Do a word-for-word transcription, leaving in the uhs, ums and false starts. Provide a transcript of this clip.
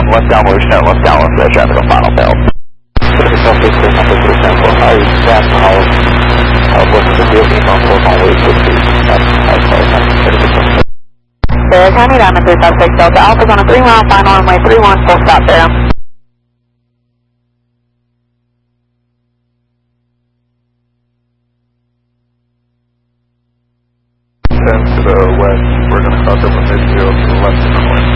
left downward, no, left downward for that traffic on final fail. Pacific Southwest six one six three seven four, how are you fast and how how it works with the vehicle on four on wait with the high car time Pacific Southwest. There, County Diamond three five six Delta Alpha's on a three mile final runway three one, full stop there. ten to the west, we're going to cross over midfield to the left and the north.